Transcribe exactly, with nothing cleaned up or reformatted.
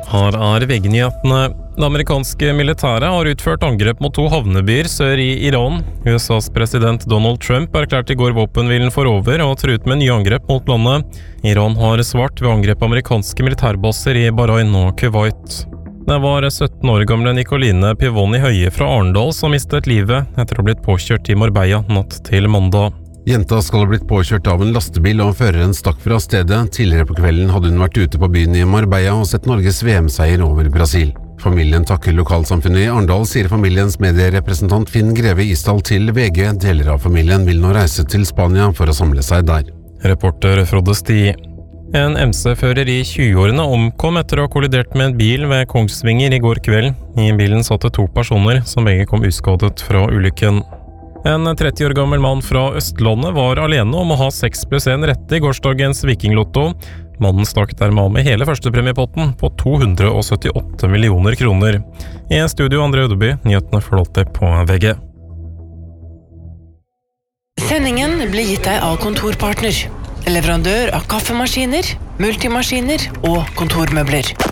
Her er V G-nyhetene. Det amerikanske militæret har utført angrep mot to havnebyer sør i Iran. U S A's president Donald Trump erklærte i går våpenhvilen for over og truet med nye angrep mot landet. Iran har svart ved angrep amerikanske militærbasser i Bahrain og Kuwait. Det var sytten år gamle Nikoline Pivoni Høie fra Arendal som mistet livet etter å ha blitt påkjørt i Marbella natt til mandag. Jenta skal ha blitt påkjørt av en lastebil og føreren stakk fra stedet. Tidligere på kvelden hadde hun vært ute på byen i Marbella og sett Norges V M-seier over Brasil. Familien takker lokalsamfunnet i Arendal, sier familiens medierepresentant Finn Greve Isdal til V G. Deler av familien vil nå reise til Spania for å samle seg der. Reporter Frode Sti. En M C-fører i tjueårene omkom etter å ha kollidert med en bil ved Kongsvinger i går kveld. I bilen satt det to personer som begge kom uskadet fra ulykken. En tretti år gammel mann fra Østlandet var alene om å ha seks pluss en rette i gårsdagens Vikinglotto. Mannen stakk dermed av med hele førstepremiepotten på to hundre syttiåtte millioner kroner. I studio André Ødeby, nyhetene følger alltid på V G. Sendingen blir gitt deg av Kontorpartner, leverandør av kaffemaskiner, multimaskiner og kontormøbler.